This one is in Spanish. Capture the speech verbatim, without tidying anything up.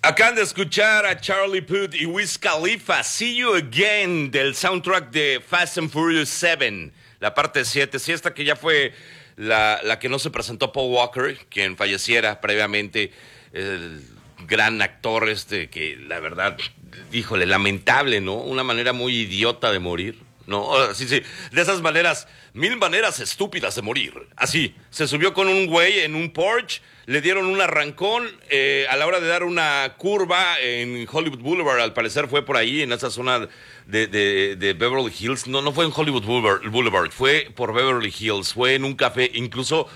Acaban de escuchar a Charlie Puth y Wiz Khalifa, See You Again, del soundtrack de Fast and Furious siete, la parte siete. Sí, esta que ya fue la, la que no se presentó Paul Walker, quien falleciera previamente, el gran actor este que, la verdad, híjole, lamentable, ¿no? Una manera muy idiota de morir, ¿no? Sí, sí, de esas maneras, mil maneras estúpidas de morir. Así, se subió con un güey en un Porsche, le dieron un arrancón eh, a la hora de dar una curva en Hollywood Boulevard. Al parecer fue por ahí, en esa zona de, de, de Beverly Hills. No, no fue en Hollywood Boulevard, Boulevard, fue por Beverly Hills. Fue en un café, incluso